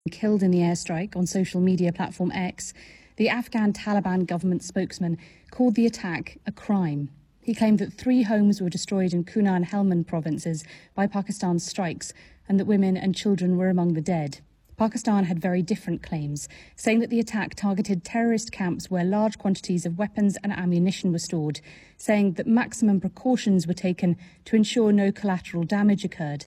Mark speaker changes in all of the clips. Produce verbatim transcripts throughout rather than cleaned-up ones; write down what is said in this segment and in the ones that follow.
Speaker 1: Killed in the airstrike on social media platform X, the Afghan Taliban government spokesman called the attack a crime. He claimed that three homes were destroyed in Kunar and Helmand provinces by Pakistan's strikes and that women and children were among the dead. Pakistan had very different claims, saying that the attack targeted terrorist camps where large quantities of weapons and ammunition were stored, saying that maximum precautions were taken to ensure no collateral damage occurred.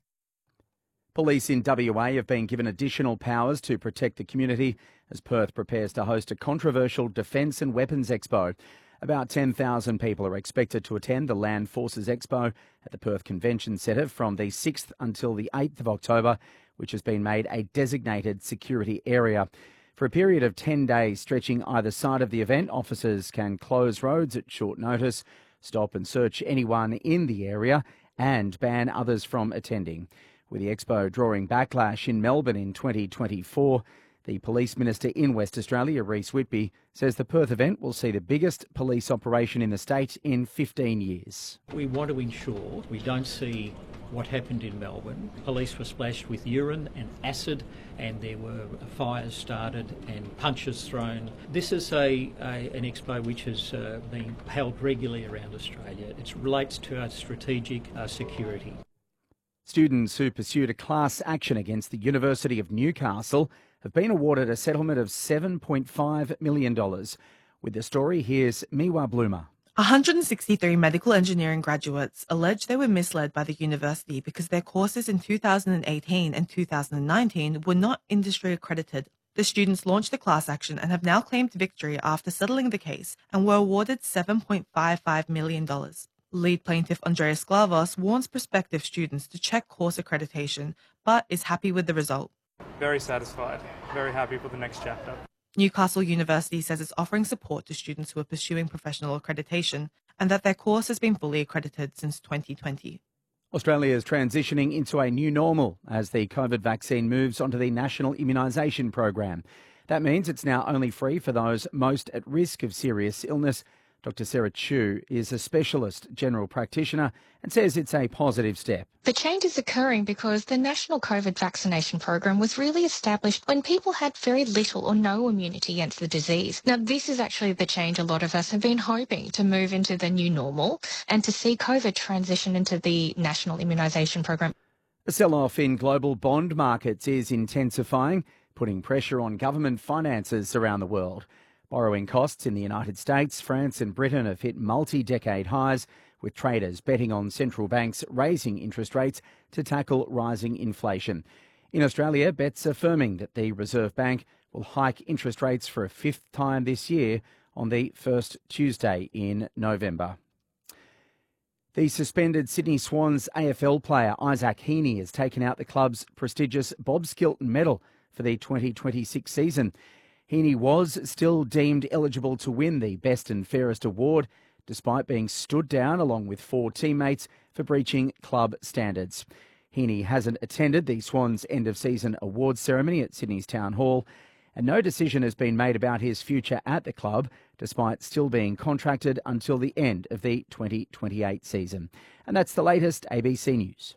Speaker 2: Police in W A have been given additional powers to protect the community as Perth prepares to host a controversial Defence and Weapons Expo. About ten thousand people are expected to attend the Land Forces Expo at the Perth Convention Centre from the sixth until the eighth of October, which has been made a designated security area. For a period of ten days stretching either side of the event, officers can close roads at short notice, stop and search anyone in the area and ban others from attending. With the Expo drawing backlash in Melbourne in twenty twenty-four, the Police Minister in West Australia, Rhys Whitby, says the Perth event will see the biggest police operation in the state in fifteen years.
Speaker 3: We want to ensure we don't see what happened in Melbourne. Police were splashed with urine and acid, and there were fires started and punches thrown. This is a, a an expo which has uh, been held regularly around Australia. It relates to our strategic uh, security.
Speaker 2: Students who pursued a class action against the University of Newcastle have been awarded a settlement of seven point five million dollars. With the story, here's Miwa Bloomer.
Speaker 4: one hundred sixty-three medical engineering graduates allege they were misled by the university because their courses in two thousand eighteen and two thousand nineteen were not industry accredited. The students launched a class action and have now claimed victory after settling the case and were awarded seven point five five million dollars. Lead plaintiff Andreas Sklavos warns prospective students to check course accreditation, but is happy with the result.
Speaker 5: Very satisfied, very happy for the next chapter.
Speaker 4: Newcastle University says it's offering support to students who are pursuing professional accreditation and that their course has been fully accredited since twenty twenty.
Speaker 2: Australia is transitioning into a new normal as the COVID vaccine moves onto the National Immunisation Program. That means it's now only free for those most at risk of serious illness. Doctor Sarah Chu is a specialist general practitioner and says it's a positive step.
Speaker 6: The change is occurring because the National COVID Vaccination Program was really established when people had very little or no immunity against the disease. Now, this is actually the change a lot of us have been hoping to move into the new normal and to see COVID transition into the National Immunisation Program.
Speaker 2: The sell-off in global bond markets is intensifying, putting pressure on government finances around the world. Borrowing costs in the United States, France and Britain have hit multi-decade highs, with traders betting on central banks raising interest rates to tackle rising inflation. In Australia, bets are firming that the Reserve Bank will hike interest rates for a fifth time this year on the first Tuesday in November. The suspended Sydney Swans A F L player Isaac Heaney has taken out the club's prestigious Bob Skilton medal for the twenty twenty-six season. Heaney was still deemed eligible to win the Best and Fairest award, despite being stood down along with four teammates for breaching club standards. Heaney hasn't attended the Swans' end-of-season awards ceremony at Sydney's Town Hall, and no decision has been made about his future at the club, despite still being contracted until the end of the twenty twenty-eight season. And that's the latest A B C News.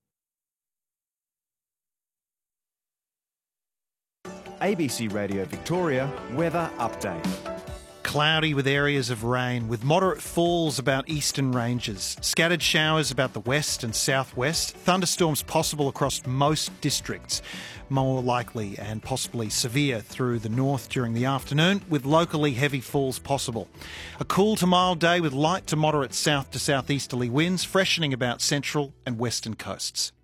Speaker 7: A B C Radio Victoria weather update.
Speaker 8: Cloudy with areas of rain, with moderate falls about eastern ranges. Scattered showers about the west and southwest. Thunderstorms possible across most districts. More likely and possibly severe through the north during the afternoon, with locally heavy falls possible. A cool to mild day with light to moderate south to southeasterly winds, freshening about central and western coasts.